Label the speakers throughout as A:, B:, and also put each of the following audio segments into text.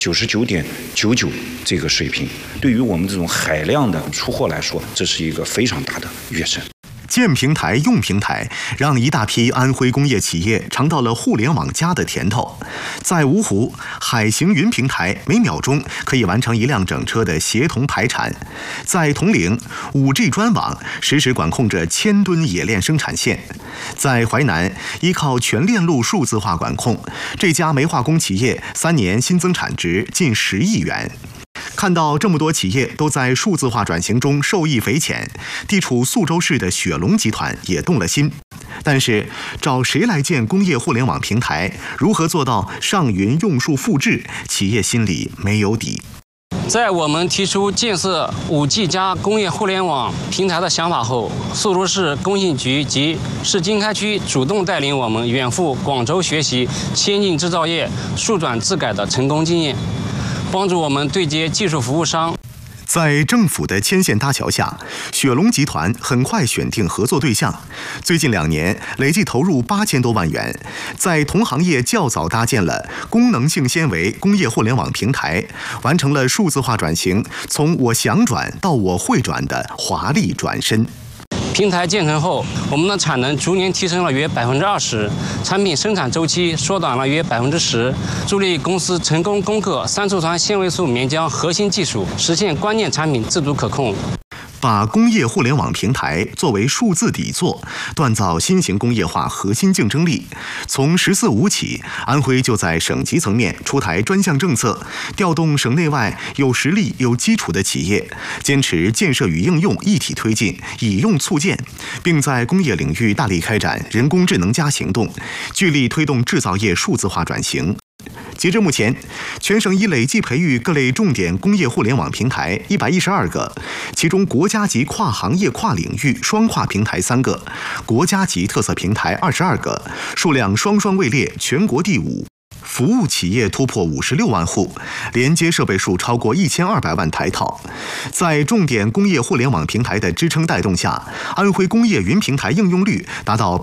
A: 99.99%这个水平，对于我们这种海量的出货来说，这是一个非常大的跃升。
B: 建平台、用平台让一大批安徽工业企业尝到了互联网+的甜头。在芜湖，海行云平台每秒钟可以完成1辆整车的协同排产；在铜陵，5G 专网实时管控着1000吨冶炼生产线；在淮南，依靠全链路数字化管控，这家煤化工企业3年新增产值近10亿元。看到这么多企业都在数字化转型中受益匪浅，地处宿州市的雪龙集团也动了心。但是，找谁来建工业互联网平台，如何做到上云用数复制，企业心里没有底。
C: 在我们提出建设5G 加工业互联网平台的想法后，宿州市工信局及市经开区主动带领我们远赴广州学习先进制造业数转自改的成功经验，帮助我们对接技术服务商。
B: 在政府的牵线搭桥下，雪龙集团很快选定合作对象，最近2年累计投入8000多万元，在同行业较早搭建了功能性纤维工业互联网平台，完成了数字化转型从我想转到我会转的华丽转身。
C: 平台建成后，我们的产能逐年提升了约20%，产品生产周期缩短了约10%，助力公司成功攻克3醋酸纤维素棉浆核心技术，实现关键产品自主可控。
B: 把工业互联网平台作为数字底座，锻造新型工业化核心竞争力。从“14五”起，安徽就在省级层面出台专项政策，调动省内外有实力、有基础的企业，坚持建设与应用一体推进，以用促建，并在工业领域大力开展人工智能+行动，聚力推动制造业数字化转型。截至目前，全省已累计培育各类重点工业互联网平台112个，其中国家级跨行业跨领域双跨平台3个，国家级特色平台22个，数量双位列全国第5。服务企业突破56万户，连接设备数超过1200万台套。在重点工业互联网平台的支撑带动下，安徽工业云平台应用率达到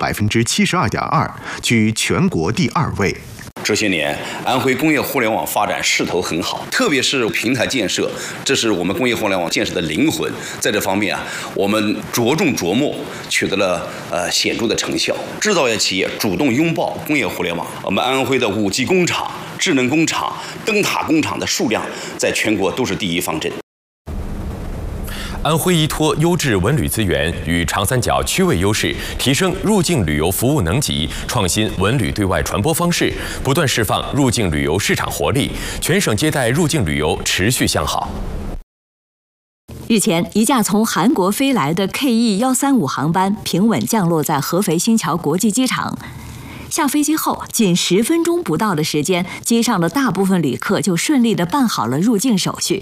B: 72.2%，居全国第2位。
D: 这些年，安徽工业互联网发展势头很好，特别是平台建设，这是我们工业互联网建设的灵魂。在这方面我们着重琢磨，取得了显著的成效。制造业企业主动拥抱工业互联网，我们安徽的5G 工厂、智能工厂、灯塔工厂的数量，在全国都是第一方阵。
E: 安徽依托优质文旅资源与长三角区位优势，提升入境旅游服务能级，创新文旅对外传播方式，不断释放入境旅游市场活力，全省接待入境旅游持续向好。
F: 日前，一架从韩国飞来的 KE135航班平稳降落在合肥新桥国际机场。下飞机后，仅10分钟不到的时间，机上的大部分旅客就顺利地办好了入境手续。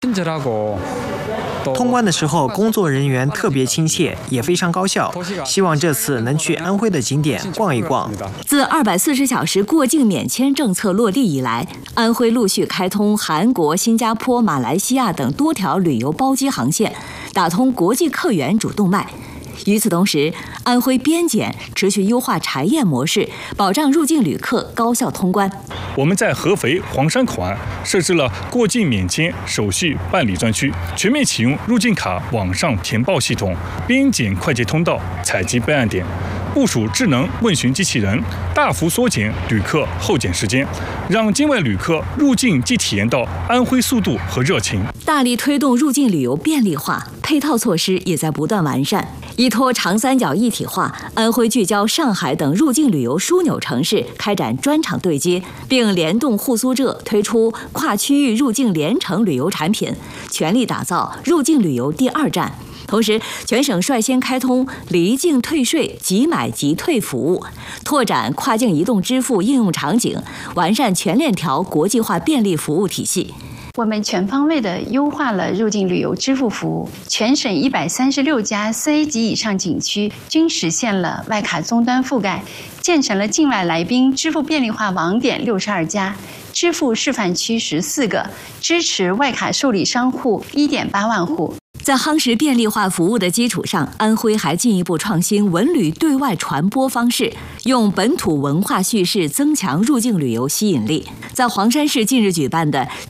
G: 通关的时候，工作人员特别亲切，也非常高效。希望这次能去安徽的景点逛一逛。
F: 自240小时过境免签政策落地以来，安徽陆续开通韩国、新加坡、马来西亚等多条旅游包机航线，打通国际客源主动脉。与此同时，安徽边检持续优化查验模式，保障入境旅客高效通关。
H: 我们在合肥黄山口岸设置了过境免签手续办理专区，全面启用入境卡网上填报系统、边检快捷通道、采集备案点，部署智能问询机器人，大幅缩减旅客候检时间，让境外旅客入境既体验到安徽速度和热情。
F: 大力推动入境旅游便利化，配套措施也在不断完善。依托长三角一体化，安徽聚焦上海等入境旅游枢纽城市，开展专场对接，并联动沪苏浙推出跨区域入境联程旅游产品，全力打造入境旅游第2站。同时，全省率先开通离境退税即买即退服务，拓展跨境移动支付应用场景，完善全链条国际化便利服务体系。
I: 我们全方位地优化了入境旅游支付服务，全省136家4A 级以上景区均实现了外卡终端覆盖，建成了境外来宾支付便利化网点62家，支付示范区14个，支持外卡受理商户1.8万户。
F: 在夯实便利化服务的基础上，安徽还进一步创新文旅对外传播方式，用本土文化叙事增强入境旅游吸引力。在黄山市近日举办的